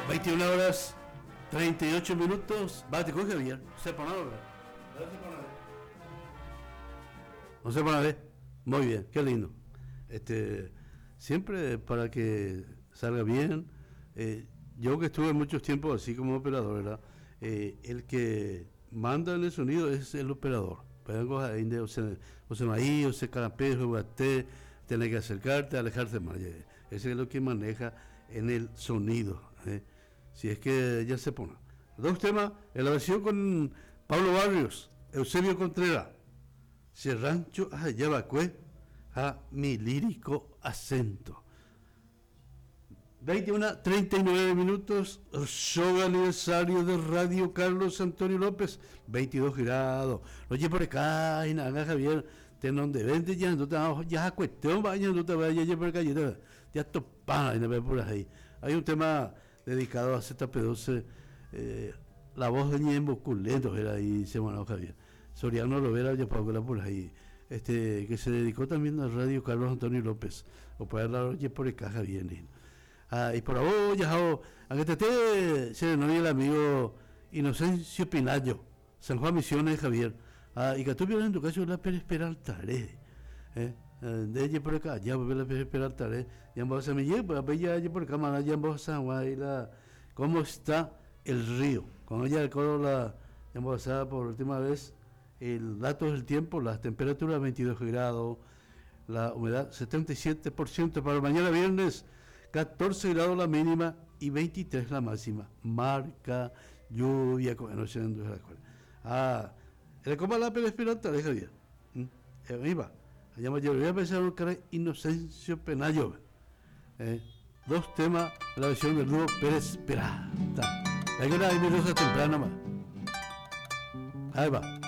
21 horas 38 minutos. Va, te coge bien. Sepa nada, ¿verdad? No sepa nada. Muy bien, qué lindo. Siempre para que salga bien. Yo que estuve muchos tiempos así como operador, ¿verdad? El que manda en el sonido es el operador. O se maí, o se carapejo, o tenés que acercarte, alejarte más. Ese es lo que maneja en el sonido. Si es que ya se pone. Dos temas, en la versión con Pablo Barrios, Eusebio Contreras, Si el rancho Ayabacué, a mi lírico acento. 21:39 minutos, show aniversario de Radio Carlos Antonio López, 22 grados. Oye, por acá, y nada, Javier, te donde vende ya, no te ya cuestión, vaya, no te vayas, ya por acá, ya topada, y no ve por ahí. Hay un tema dedicado a ZP12, la voz de Ñembo Culento, era ahí, se llamaba Javier. Soriano Lovera, ya Paula por ahí. Que se dedicó también a Radio Carlos Antonio López, o para hablar, oye, por acá, Javier. Y por ahora ya aunque se nos el amigo Inocencio Pinayo, San Juan Misiones Javier. Y que tú en tu caso la Pérez Peraltaré. De ella por acá, ya voy a la Pérez Peraltaré. Ya vamos a me llevar, ya por acá, ya vamos a San cómo está el río. Cuando ella el coro ya vamos a por última vez el dato del tiempo, las temperaturas 22 grados, la humedad 77% para mañana viernes. 14 grados la mínima y 23 la máxima. Marca lluvia, conociendo la escuela. El coma la Pérez Pirata, Javier. Iba. Allá me voy a pensar un cara Inocencio Penayo. Dos temas, la versión del dúo Pérez Pirata. Hay que dar temprana más. Ahí va.